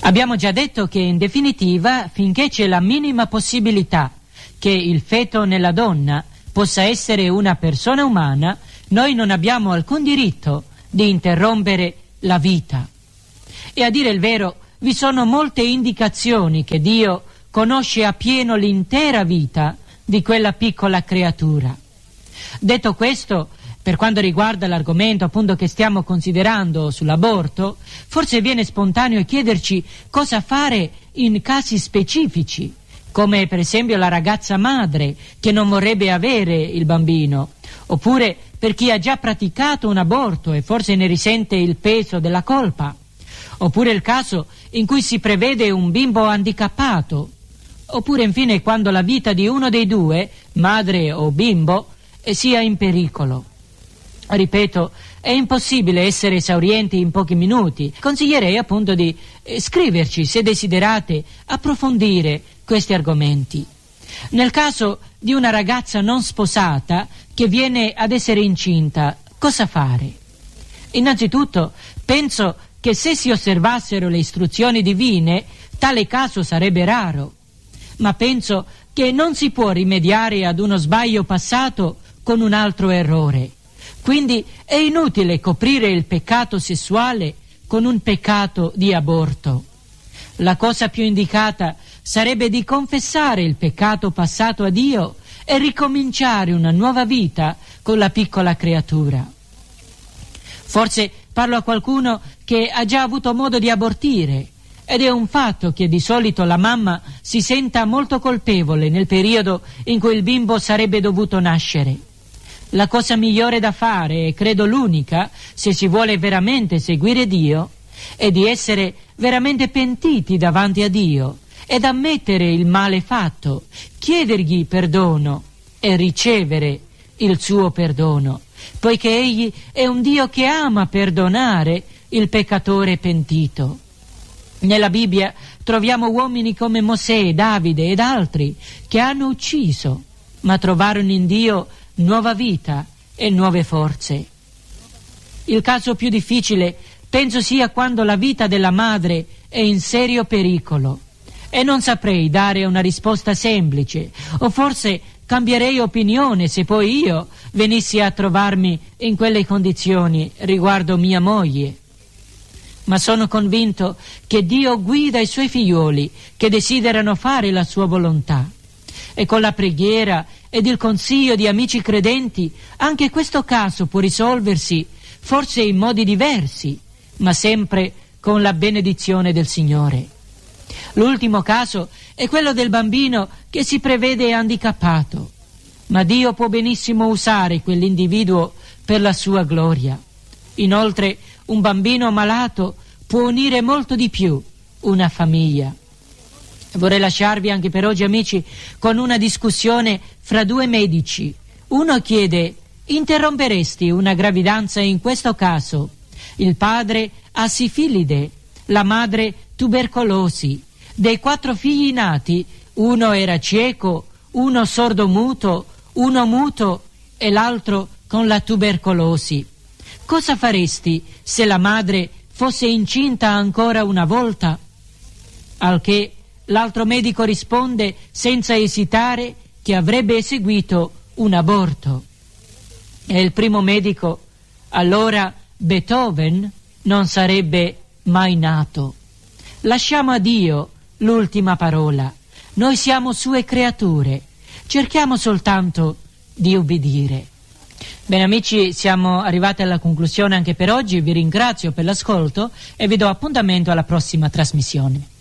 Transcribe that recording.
Abbiamo già detto che in definitiva, finché c'è la minima possibilità che il feto nella donna possa essere una persona umana, noi non abbiamo alcun diritto di interrompere la vita. E a dire il vero, vi sono molte indicazioni che Dio conosce appieno l'intera vita di quella piccola creatura. Detto questo, per quanto riguarda l'argomento appunto che stiamo considerando sull'aborto, forse viene spontaneo chiederci cosa fare in casi specifici, come per esempio la ragazza madre che non vorrebbe avere il bambino, oppure per chi ha già praticato un aborto e forse ne risente il peso della colpa, oppure il caso in cui si prevede un bimbo handicappato, oppure infine quando la vita di uno dei due, madre o bimbo, sia in pericolo. Ripeto, è impossibile essere esaurienti in pochi minuti. Consiglierei appunto di scriverci se desiderate approfondire questi argomenti. Nel caso di una ragazza non sposata che viene ad essere incinta, cosa fare? Innanzitutto, penso che se si osservassero le istruzioni divine, tale caso sarebbe raro. Ma penso che non si può rimediare ad uno sbaglio passato con un altro errore. Quindi è inutile coprire il peccato sessuale con un peccato di aborto. La cosa più indicata sarebbe di confessare il peccato passato a Dio e ricominciare una nuova vita con la piccola creatura. Forse parlo a qualcuno che ha già avuto modo di abortire, ed è un fatto che di solito la mamma si senta molto colpevole nel periodo in cui il bimbo sarebbe dovuto nascere. La cosa migliore da fare, e credo l'unica, se si vuole veramente seguire Dio, è di essere veramente pentiti davanti a Dio ed ammettere il male fatto, chiedergli perdono e ricevere il suo perdono, poiché Egli è un Dio che ama perdonare il peccatore pentito. Nella Bibbia troviamo uomini come Mosè, Davide ed altri che hanno ucciso, ma trovarono in Dio nuova vita e nuove forze. Il caso più difficile penso sia quando la vita della madre è in serio pericolo, e non saprei dare una risposta semplice, o forse cambierei opinione se poi io venissi a trovarmi in quelle condizioni riguardo mia moglie. Ma sono convinto che Dio guida i suoi figlioli che desiderano fare la sua volontà, e con la preghiera ed il consiglio di amici credenti anche questo caso può risolversi, forse in modi diversi, ma sempre con la benedizione del Signore. L'ultimo caso è quello del bambino che si prevede handicappato, ma Dio può benissimo usare quell'individuo per la sua gloria. Inoltre, un bambino malato può unire molto di più una famiglia. Vorrei lasciarvi anche per oggi, amici, con una discussione fra due medici. Uno chiede: interromperesti una gravidanza in questo caso? Il padre ha sifilide, la madre tubercolosi. Dei 4 figli nati, uno era cieco, uno sordomuto, uno muto e l'altro con la tubercolosi. Cosa faresti se la madre fosse incinta ancora una volta? Al che l'altro medico risponde senza esitare che avrebbe eseguito un aborto. E il primo medico: allora Beethoven non sarebbe mai nato. Lasciamo a Dio l'ultima parola. Noi siamo sue creature, cerchiamo soltanto di ubbidire. Bene amici, siamo arrivati alla conclusione anche per oggi. Vi ringrazio per l'ascolto e vi do appuntamento alla prossima trasmissione.